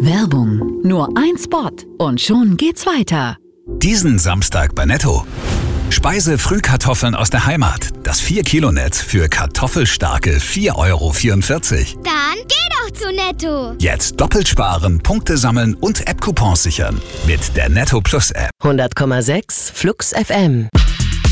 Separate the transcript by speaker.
Speaker 1: Werbung. Nur ein Spot und schon geht's weiter.
Speaker 2: Diesen Samstag bei Netto. Speise-Frühkartoffeln aus der Heimat. Das 4-Kilo-Netz für kartoffelstarke 4,44 €.
Speaker 3: Dann geh doch zu Netto.
Speaker 2: Jetzt doppelt sparen, Punkte sammeln und App-Coupons sichern. Mit der Netto Plus App.
Speaker 4: 100,6 Flux FM.